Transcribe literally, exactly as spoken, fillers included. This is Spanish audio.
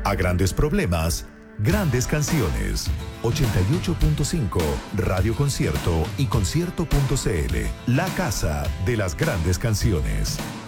A grandes problemas, grandes canciones. ochenta y ocho punto cinco, Radio Concierto y concierto punto c l. La casa de las grandes canciones.